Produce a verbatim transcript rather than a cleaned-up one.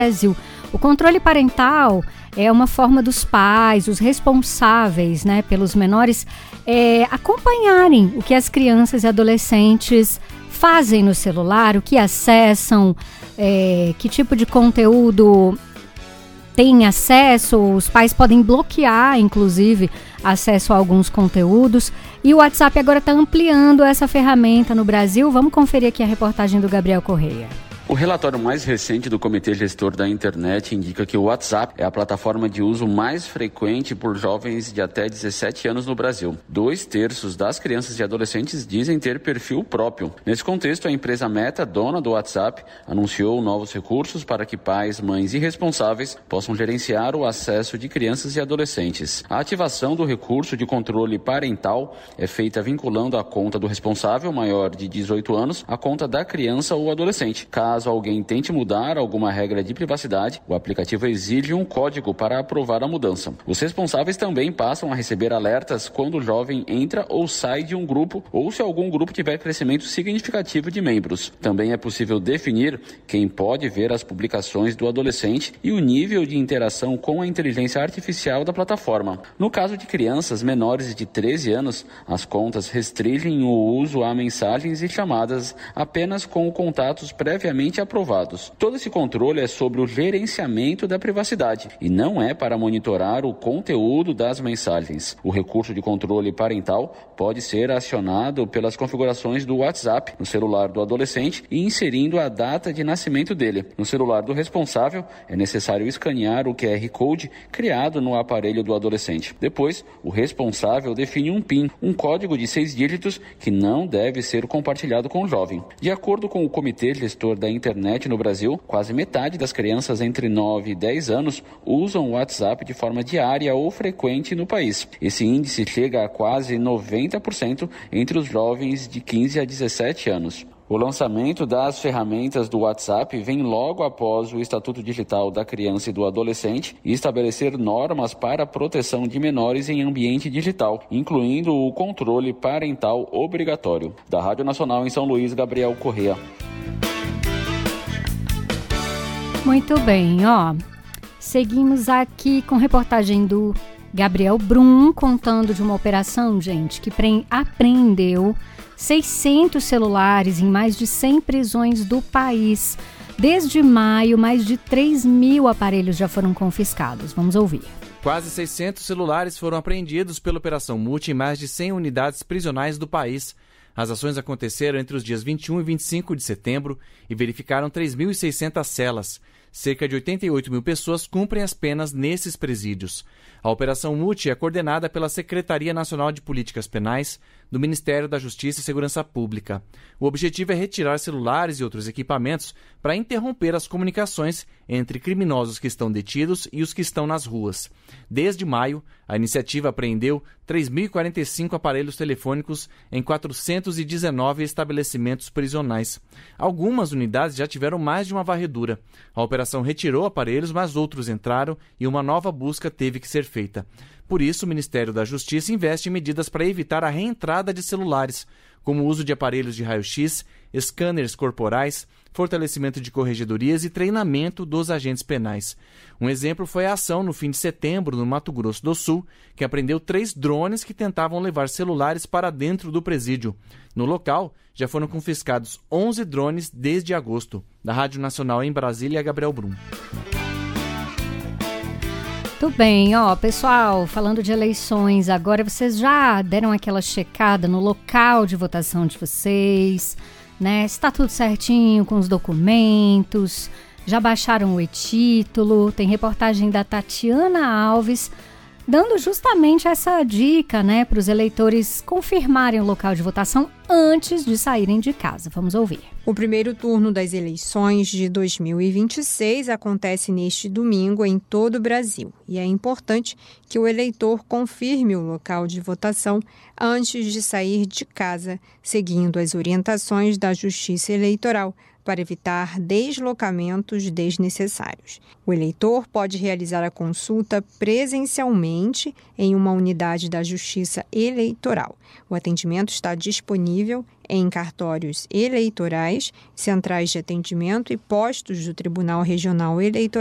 Brasil. O controle parental é uma forma dos pais, os responsáveis, né, pelos menores, é, acompanharem o que as crianças e adolescentes fazem no celular, o que acessam, é, que tipo de conteúdo tem acesso. Os pais podem bloquear, inclusive, acesso a alguns conteúdos. E o WhatsApp agora está ampliando essa ferramenta no Brasil. Vamos conferir aqui a reportagem do Gabriel Correia. O relatório mais recente do Comitê Gestor da Internet indica que o WhatsApp é a plataforma de uso mais frequente por jovens de até dezessete anos no Brasil. Dois terços das crianças e adolescentes dizem ter perfil próprio. Nesse contexto, a empresa Meta, dona do WhatsApp, anunciou novos recursos para que pais, mães e responsáveis possam gerenciar o acesso de crianças e adolescentes. A ativação do recurso de controle parental é feita vinculando a conta do responsável maior de dezoito anos à conta da criança ou adolescente. Caso alguém tente mudar alguma regra de privacidade, o aplicativo exige um código para aprovar a mudança. Os responsáveis também passam a receber alertas quando o jovem entra ou sai de um grupo ou se algum grupo tiver crescimento significativo de membros. Também é possível definir quem pode ver as publicações do adolescente e o nível de interação com a inteligência artificial da plataforma. No caso de crianças menores de treze anos, as contas restringem o uso a mensagens e chamadas apenas com contatos previamente aprovados. Todo esse controle é sobre o gerenciamento da privacidade e não é para monitorar o conteúdo das mensagens. O recurso de controle parental pode ser acionado pelas configurações do WhatsApp no celular do adolescente e inserindo a data de nascimento dele. No celular do responsável, é necessário escanear o Q R Code criado no aparelho do adolescente. Depois, o responsável define um PIN, um código de seis dígitos que não deve ser compartilhado com o jovem. De acordo com o Comitê Gestor da Internet no Brasil, quase metade das crianças entre nove e dez anos usam o WhatsApp de forma diária ou frequente no país. Esse índice chega a quase noventa por cento entre os jovens de quinze a dezessete anos. O lançamento das ferramentas do WhatsApp vem logo após o Estatuto Digital da Criança e do Adolescente e estabelecer normas para a proteção de menores em ambiente digital, incluindo o controle parental obrigatório. Da Rádio Nacional em São Luís, Gabriel Correia. Muito bem, ó. Seguimos aqui com reportagem do Gabriel Brum, contando de uma operação, gente, que pre- apreendeu seiscentos celulares em mais de cem prisões do país. Desde maio, mais de três mil aparelhos já foram confiscados. Vamos ouvir. Quase seiscentos celulares foram apreendidos pela Operação Multi em mais de cem unidades prisionais do país. As ações aconteceram entre os dias vinte e um e vinte e cinco de setembro e verificaram três mil e seiscentas celas. Cerca de oitenta e oito mil pessoas cumprem as penas nesses presídios. A Operação Multi é coordenada pela Secretaria Nacional de Políticas Penais do Ministério da Justiça e Segurança Pública. O objetivo é retirar celulares e outros equipamentos para interromper as comunicações entre criminosos que estão detidos e os que estão nas ruas. Desde maio, a iniciativa apreendeu três mil e quarenta e cinco aparelhos telefônicos em quatrocentos e dezenove estabelecimentos prisionais. Algumas unidades já tiveram mais de uma varredura. A operação retirou aparelhos, mas outros entraram e uma nova busca teve que ser feita. Por isso, o Ministério da Justiça investe em medidas para evitar a reentrada de celulares, como o uso de aparelhos de raio-x, scanners corporais, fortalecimento de corregedorias e treinamento dos agentes penais. Um exemplo foi a ação no fim de setembro no Mato Grosso do Sul, que apreendeu três drones que tentavam levar celulares para dentro do presídio. No local, já foram confiscados onze drones desde agosto. Da Rádio Nacional em Brasília, Gabriel Brum. Tudo bem, ó, pessoal, falando de eleições, agora vocês já deram aquela checada no local de votação de vocês, né? Está tudo certinho com os documentos, já baixaram o e-título, tem reportagem da Tatiana Alves, dando justamente essa dica, né, para os eleitores confirmarem o local de votação antes de saírem de casa. Vamos ouvir. O primeiro turno das eleições de dois mil e vinte e seis acontece neste domingo em todo o Brasil e é importante que o eleitor confirme o local de votação antes de sair de casa, seguindo as orientações da Justiça Eleitoral para evitar deslocamentos desnecessários. O eleitor pode realizar a consulta presencialmente em uma unidade da Justiça Eleitoral. O atendimento está disponível em cartórios eleitorais, centrais de atendimento e postos do Tribunal Regional Eleitoral